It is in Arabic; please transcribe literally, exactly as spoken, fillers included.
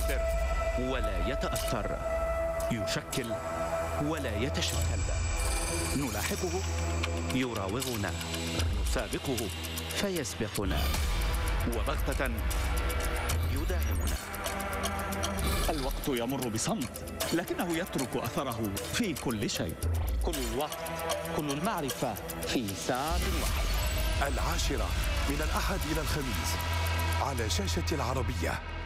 يؤثر ولا يتأثر، يشكل ولا يتشكل. نلاحقه يراوغنا، نسابقه فيسبقنا، وبغتة يداهمنا. الوقت يمر بصمت، لكنه يترك أثره في كل شيء. كل الوقت، كل المعرفة في ساعة واحدة. العاشرة من الأحد إلى الخميس على شاشة العربية.